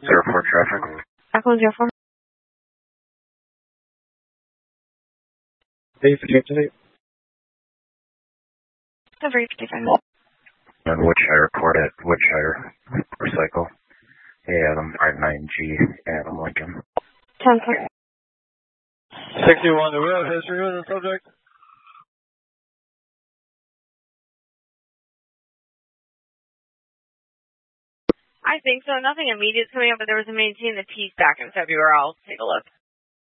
04 traffic. Echo 04. Hey, for today. Every 55 minutes. And Woodshire Court at Woodshire Recycle. Hey, Adam, R9G, Adam Lincoln. 10 61 the road, history with the subject. I think so. Nothing immediate coming up, but there was a maintain the piece back in February. I'll take a look.